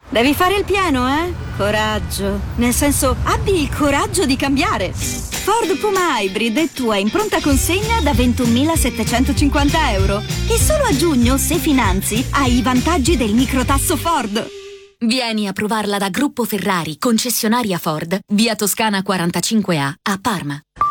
Devi fare il pieno, eh? Coraggio. Nel senso, abbi il coraggio di cambiare. Ford Puma Hybrid è tua in pronta consegna da 21.750 euro. E solo a giugno, se finanzi, hai i vantaggi del microtasso Ford. Vieni a provarla da Gruppo Ferrari, concessionaria Ford, via Toscana 45A, a Parma.